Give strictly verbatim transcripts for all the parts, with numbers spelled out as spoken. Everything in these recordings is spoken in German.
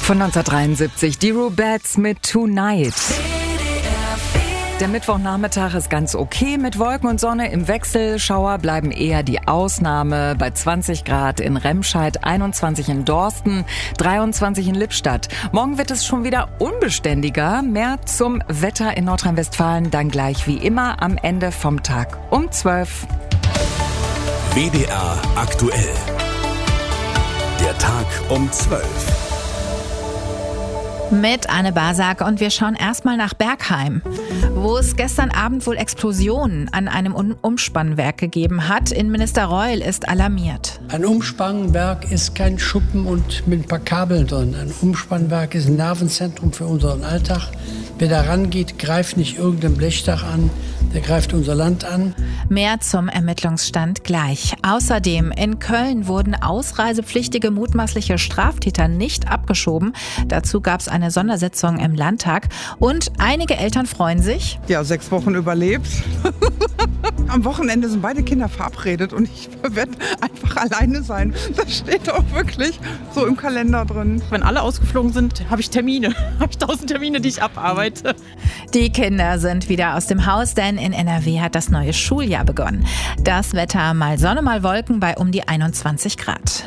Von neunzehnhundertdreiundsiebzig, die Rubettes mit Tonight. Der Mittwochnachmittag ist ganz okay mit Wolken und Sonne im Wechsel. Schauer bleiben eher die Ausnahme bei zwanzig Grad in Remscheid, einundzwanzig in Dorsten, dreiundzwanzig in Lippstadt. Morgen wird es schon wieder unbeständiger. Mehr zum Wetter in Nordrhein-Westfalen dann gleich wie immer am Ende vom Tag um zwölf. W D R aktuell. Der Tag um zwölf. Mit Anne Basak und wir schauen erstmal nach Bergheim, wo es gestern Abend wohl Explosionen an einem Umspannwerk gegeben hat. Innenminister Reul ist alarmiert. Ein Umspannwerk ist kein Schuppen und mit ein paar Kabeln drin. Ein Umspannwerk ist ein Nervenzentrum für unseren Alltag. Wer da rangeht, greift nicht irgendein Blechdach an, der greift unser Land an. Mehr zum Ermittlungsstand gleich. Außerdem in Köln wurden ausreisepflichtige mutmaßliche Straftäter nicht abgeschoben. Dazu gab es eine Sondersitzung im Landtag. Und einige Eltern freuen sich. Ja, sechs Wochen überlebt. Am Wochenende sind beide Kinder verabredet und ich werde einfach alleine sein. Das steht auch wirklich so im Kalender drin. Wenn alle ausgeflogen sind, habe ich Termine. habe ich tausend Termine, die ich abarbeite. Die Kinder sind wieder aus dem Haus, denn in N R W hat das neue Schuljahr begonnen. Das Wetter mal Sonne, mal Wolken bei um die einundzwanzig Grad.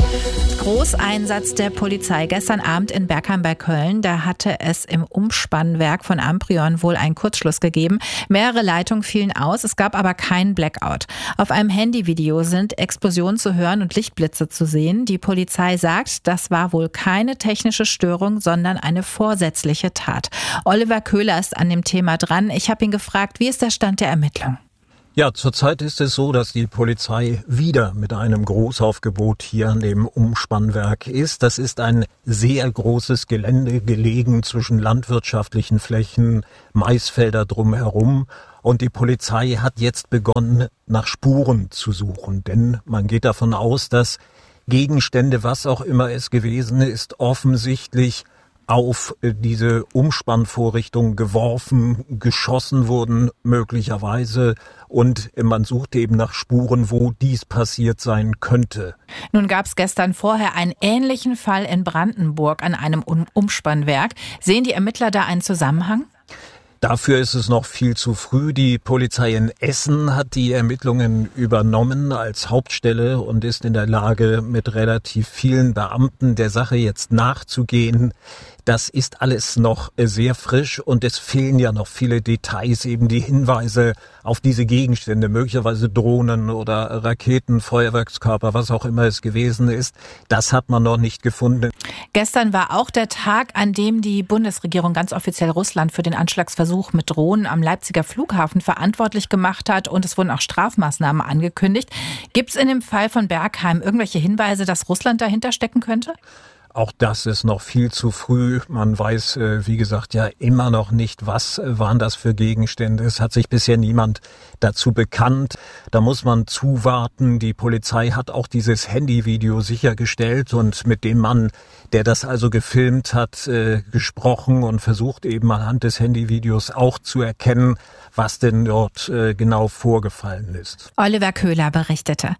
Großeinsatz der Polizei gestern Abend in Bergheim bei Köln. Da hatte es im Umspannwerk von Amprion wohl einen Kurzschluss gegeben. Mehrere Leitungen fielen aus, es gab aber keinen Blackout. Auf einem Handyvideo sind Explosionen zu hören und Lichtblitze zu sehen. Die Polizei sagt, das war wohl keine technische Störung, sondern eine vorsätzliche Tat. Oliver Köhler ist an dem Thema dran. Ich habe ihn gefragt, wie ist der Stand der Ermittlung? Ja, zurzeit ist es so, dass die Polizei wieder mit einem Großaufgebot hier an dem Umspannwerk ist. Das ist ein sehr großes Gelände, gelegen zwischen landwirtschaftlichen Flächen, Maisfelder drumherum. Und die Polizei hat jetzt begonnen, nach Spuren zu suchen. Denn man geht davon aus, dass Gegenstände, was auch immer es gewesen ist, offensichtlich auf diese Umspannvorrichtung geworfen, geschossen wurden möglicherweise und man sucht eben nach Spuren, wo dies passiert sein könnte. Nun gab es gestern vorher einen ähnlichen Fall in Brandenburg an einem Umspannwerk. Sehen die Ermittler da einen Zusammenhang? Dafür ist es noch viel zu früh. Die Polizei in Essen hat die Ermittlungen übernommen als Hauptstelle und ist in der Lage, mit relativ vielen Beamten der Sache jetzt nachzugehen. Das ist alles noch sehr frisch und es fehlen ja noch viele Details, eben die Hinweise auf diese Gegenstände, möglicherweise Drohnen oder Raketen, Feuerwerkskörper, was auch immer es gewesen ist. Das hat man noch nicht gefunden. Gestern war auch der Tag, an dem die Bundesregierung ganz offiziell Russland für den Anschlagsversuch mit Drohnen am Leipziger Flughafen verantwortlich gemacht hat und es wurden auch Strafmaßnahmen angekündigt. Gibt es in dem Fall von Bergheim irgendwelche Hinweise, dass Russland dahinter stecken könnte? Auch das ist noch viel zu früh. Man weiß, wie gesagt, ja immer noch nicht, was waren das für Gegenstände. Es hat sich bisher niemand dazu bekannt. Da muss man zuwarten. Die Polizei hat auch dieses Handyvideo sichergestellt und mit dem Mann, der das also gefilmt hat, gesprochen und versucht eben anhand des Handyvideos auch zu erkennen, was denn dort genau vorgefallen ist. Oliver Köhler berichtete.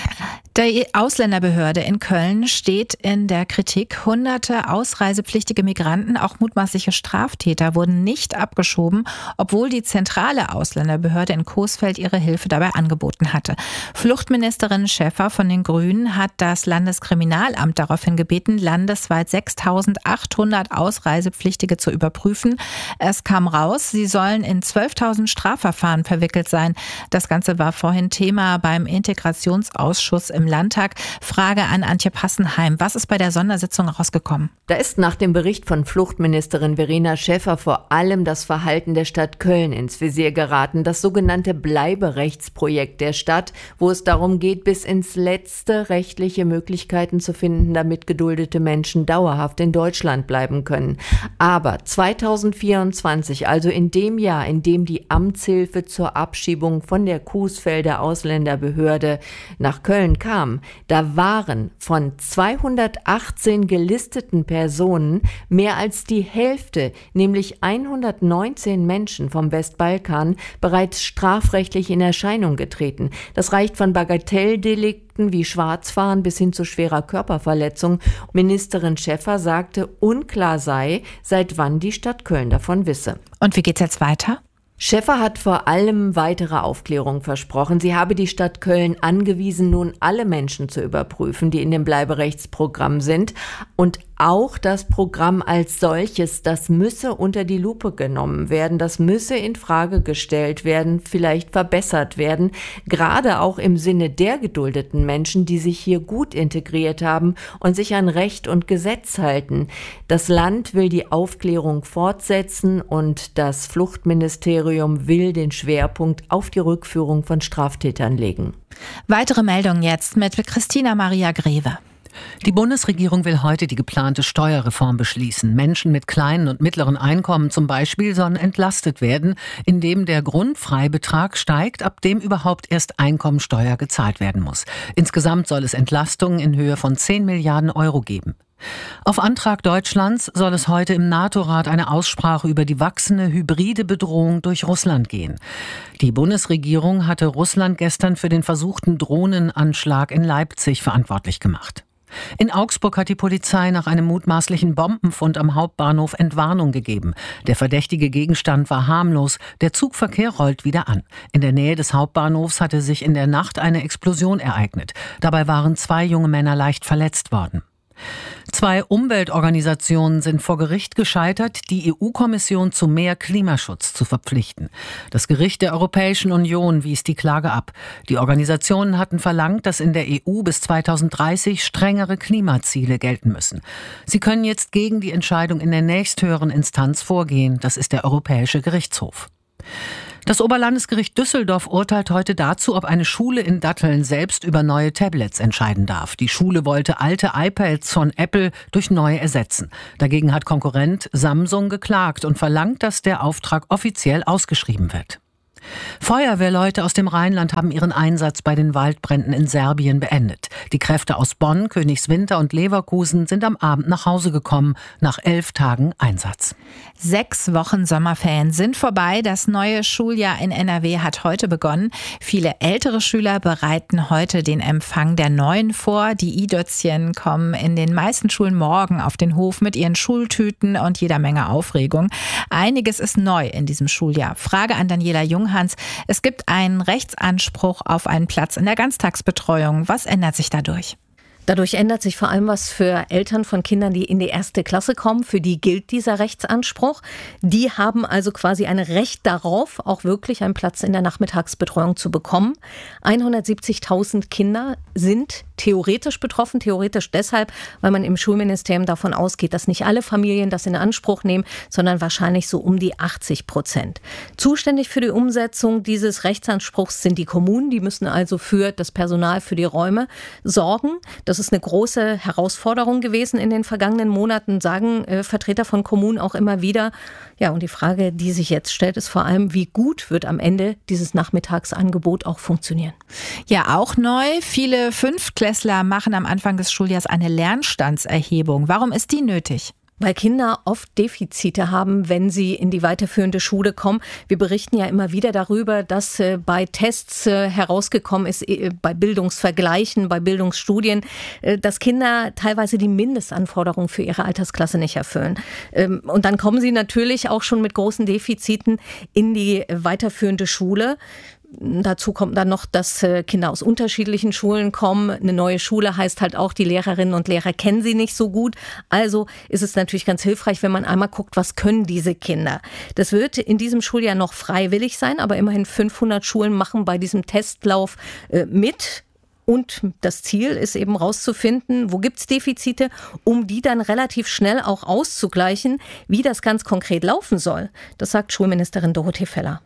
Die Ausländerbehörde in Köln steht in der Kritik. Hunderte ausreisepflichtige Migranten, auch mutmaßliche Straftäter, wurden nicht abgeschoben, obwohl die zentrale Ausländerbehörde in Coesfeld ihre Hilfe dabei angeboten hatte. Fluchtministerin Schäfer von den Grünen hat das Landeskriminalamt daraufhin gebeten, landesweit sechstausendachthundert Ausreisepflichtige zu überprüfen. Es kam raus, sie sollen in zwölftausend Strafverfahren verwickelt sein. Das Ganze war vorhin Thema beim Integrationsausschuss im Landtag. Frage an Antje Passenheim. Was ist bei der Sondersitzung rausgekommen? Da ist nach dem Bericht von Fluchtministerin Verena Schäfer vor allem das Verhalten der Stadt Köln ins Visier geraten. Das sogenannte Bleiberechtsprojekt der Stadt, wo es darum geht, bis ins Letzte rechtliche Möglichkeiten zu finden, damit geduldete Menschen dauerhaft in Deutschland bleiben können. Aber zweitausendvierundzwanzig, also in dem Jahr, in dem die Amtshilfe zur Abschiebung von der Coesfelder Ausländerbehörde nach Köln kam, da waren von zweihundertachtzehn den gelisteten Personen mehr als die Hälfte, nämlich hundertneunzehn Menschen vom Westbalkan, bereits strafrechtlich in Erscheinung getreten. Das reicht von Bagatelldelikten wie Schwarzfahren bis hin zu schwerer Körperverletzung. Ministerin Schäffer sagte, unklar sei, seit wann die Stadt Köln davon wisse. Und wie geht's jetzt weiter? Schäffer hat vor allem weitere Aufklärung versprochen. Sie habe die Stadt Köln angewiesen, nun alle Menschen zu überprüfen, die in dem Bleiberechtsprogramm sind. Und auch das Programm als solches, das müsse unter die Lupe genommen werden, das müsse in Frage gestellt werden, vielleicht verbessert werden, gerade auch im Sinne der geduldeten Menschen, die sich hier gut integriert haben und sich an Recht und Gesetz halten. Das Land will die Aufklärung fortsetzen und das Fluchtministerium will den Schwerpunkt auf die Rückführung von Straftätern legen. Weitere Meldungen jetzt mit Christina Maria Greve. Die Bundesregierung will heute die geplante Steuerreform beschließen. Menschen mit kleinen und mittleren Einkommen zum Beispiel sollen entlastet werden, indem der Grundfreibetrag steigt, ab dem überhaupt erst Einkommensteuer gezahlt werden muss. Insgesamt soll es Entlastungen in Höhe von zehn Milliarden Euro geben. Auf Antrag Deutschlands soll es heute im NATO-Rat eine Aussprache über die wachsende hybride Bedrohung durch Russland gehen. Die Bundesregierung hatte Russland gestern für den versuchten Drohnenanschlag in Leipzig verantwortlich gemacht. In Augsburg hat die Polizei nach einem mutmaßlichen Bombenfund am Hauptbahnhof Entwarnung gegeben. Der verdächtige Gegenstand war harmlos. Der Zugverkehr rollt wieder an. In der Nähe des Hauptbahnhofs hatte sich in der Nacht eine Explosion ereignet. Dabei waren zwei junge Männer leicht verletzt worden. Zwei Umweltorganisationen sind vor Gericht gescheitert, die E U-Kommission zu mehr Klimaschutz zu verpflichten. Das Gericht der Europäischen Union wies die Klage ab. Die Organisationen hatten verlangt, dass in der E U bis zweitausenddreißig strengere Klimaziele gelten müssen. Sie können jetzt gegen die Entscheidung in der nächsthöheren Instanz vorgehen. Das ist der Europäische Gerichtshof. Das Oberlandesgericht Düsseldorf urteilt heute dazu, ob eine Schule in Datteln selbst über neue Tablets entscheiden darf. Die Schule wollte alte iPads von Apple durch neue ersetzen. Dagegen hat Konkurrent Samsung geklagt und verlangt, dass der Auftrag offiziell ausgeschrieben wird. Feuerwehrleute aus dem Rheinland haben ihren Einsatz bei den Waldbränden in Serbien beendet. Die Kräfte aus Bonn, Königswinter und Leverkusen sind am Abend nach Hause gekommen, nach elf Tagen Einsatz. Sechs Wochen Sommerferien sind vorbei. Das neue Schuljahr in N R W hat heute begonnen. Viele ältere Schüler bereiten heute den Empfang der Neuen vor. Die i-Dötzchen kommen in den meisten Schulen morgen auf den Hof mit ihren Schultüten und jeder Menge Aufregung. Einiges ist neu in diesem Schuljahr. Frage an Daniela Junghans. Es gibt einen Rechtsanspruch auf einen Platz in der Ganztagsbetreuung. Was ändert sich dadurch? Dadurch ändert sich vor allem was für Eltern von Kindern, die in die erste Klasse kommen. Für die gilt dieser Rechtsanspruch. Die haben also quasi ein Recht darauf, auch wirklich einen Platz in der Nachmittagsbetreuung zu bekommen. hundertsiebzigtausend Kinder sind theoretisch betroffen. Theoretisch deshalb, weil man im Schulministerium davon ausgeht, dass nicht alle Familien das in Anspruch nehmen, sondern wahrscheinlich so um die achtzig Prozent. Zuständig für die Umsetzung dieses Rechtsanspruchs sind die Kommunen. Die müssen also für das Personal, für die Räume sorgen. Das ist eine große Herausforderung gewesen in den vergangenen Monaten, sagen äh, Vertreter von Kommunen auch immer wieder. Ja, und die Frage, die sich jetzt stellt, ist vor allem, wie gut wird am Ende dieses Nachmittagsangebot auch funktionieren? Ja, auch neu. Viele Fünftklässler machen am Anfang des Schuljahres eine Lernstandserhebung. Warum ist die nötig? Weil Kinder oft Defizite haben, wenn sie in die weiterführende Schule kommen. Wir berichten ja immer wieder darüber, dass äh, bei Tests äh, herausgekommen ist, äh, bei Bildungsvergleichen, bei Bildungsstudien, äh, dass Kinder teilweise die Mindestanforderungen für ihre Altersklasse nicht erfüllen. Ähm, und dann kommen sie natürlich auch schon mit großen Defiziten in die weiterführende Schule. Dazu kommt dann noch, dass Kinder aus unterschiedlichen Schulen kommen. Eine neue Schule heißt halt auch, die Lehrerinnen und Lehrer kennen sie nicht so gut. Also ist es natürlich ganz hilfreich, wenn man einmal guckt, was können diese Kinder. Das wird in diesem Schuljahr noch freiwillig sein, aber immerhin fünfhundert Schulen machen bei diesem Testlauf äh, mit. Und das Ziel ist eben rauszufinden, wo gibt's Defizite, um die dann relativ schnell auch auszugleichen. Wie das ganz konkret laufen soll, das sagt Schulministerin Dorothee Feller.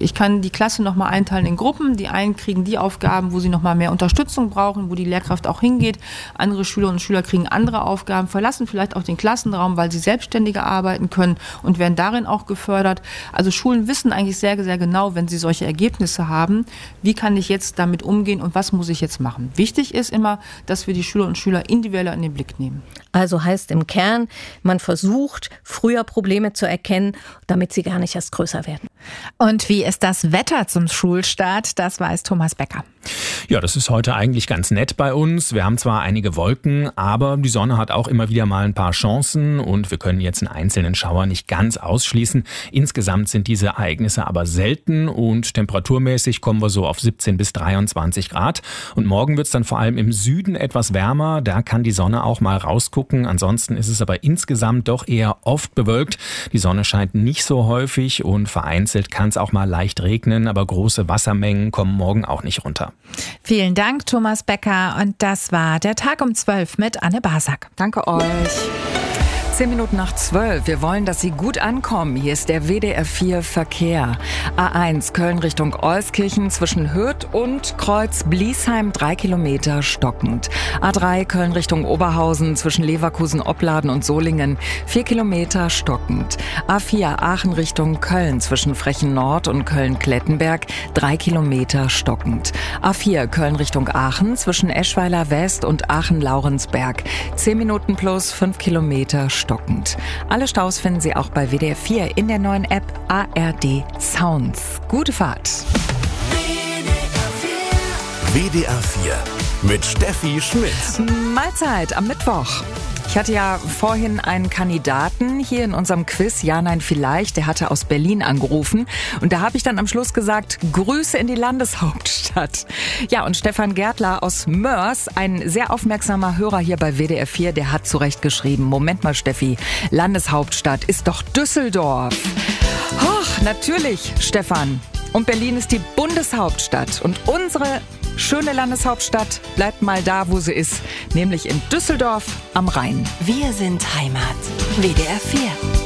Ich kann die Klasse nochmal einteilen in Gruppen. Die einen kriegen die Aufgaben, wo sie nochmal mehr Unterstützung brauchen, wo die Lehrkraft auch hingeht. Andere Schülerinnen und Schüler kriegen andere Aufgaben, verlassen vielleicht auch den Klassenraum, weil sie selbstständiger arbeiten können und werden darin auch gefördert. Also Schulen wissen eigentlich sehr, sehr genau, wenn sie solche Ergebnisse haben, wie kann ich jetzt damit umgehen und was muss ich jetzt machen. Wichtig ist immer, dass wir die Schülerinnen und Schüler individueller in den Blick nehmen. Also heißt im Kern, man versucht, früher Probleme zu erkennen, damit sie gar nicht erst größer werden. Und wie ist das Wetter zum Schulstart? Das weiß Thomas Becker. Ja, das ist heute eigentlich ganz nett bei uns. Wir haben zwar einige Wolken, aber die Sonne hat auch immer wieder mal ein paar Chancen und wir können jetzt einen einzelnen Schauer nicht ganz ausschließen. Insgesamt sind diese Ereignisse aber selten und temperaturmäßig kommen wir so auf siebzehn bis dreiundzwanzig Grad. Und morgen wird es dann vor allem im Süden etwas wärmer. Da kann die Sonne auch mal rausgucken. Ansonsten ist es aber insgesamt doch eher oft bewölkt. Die Sonne scheint nicht so häufig und vereinzelt kann es auch mal leicht regnen, aber große Wassermengen kommen morgen auch nicht runter. Vielen Dank, Thomas Becker. Und das war der Tag um zwölf mit Anne Basak. Danke euch. Zehn Minuten nach zwölf. Wir wollen, dass Sie gut ankommen. Hier ist der W D R vier Verkehr. A eins Köln Richtung Euskirchen zwischen Hürth und Kreuz Bliesheim drei Kilometer stockend. A drei Köln Richtung Oberhausen zwischen Leverkusen, Opladen und Solingen vier Kilometer stockend. A vier Aachen Richtung Köln zwischen Frechen Nord und Köln-Klettenberg drei Kilometer stockend. A vier Köln Richtung Aachen zwischen Eschweiler West und Aachen-Laurensberg zehn Minuten plus fünf Kilometer stockend. stockend. Alle Staus finden Sie auch bei W D R vier in der neuen App A R D Sounds. Gute Fahrt. W D R vier mit Steffi Schmidt. Mahlzeit am Mittwoch. Ich hatte ja vorhin einen Kandidaten hier in unserem Quiz, ja, nein, vielleicht, der hatte aus Berlin angerufen und da habe ich dann am Schluss gesagt, Grüße in die Landeshauptstadt. Ja, und Stefan Gärtler aus Mörs, ein sehr aufmerksamer Hörer hier bei W D R vier, der hat zurecht geschrieben, Moment mal Steffi, Landeshauptstadt ist doch Düsseldorf. Ach, natürlich, Stefan. Und Berlin ist die Bundeshauptstadt und unsere schöne Landeshauptstadt bleibt mal da, wo sie ist, nämlich in Düsseldorf am Rhein. Wir sind Heimat. W D R vier.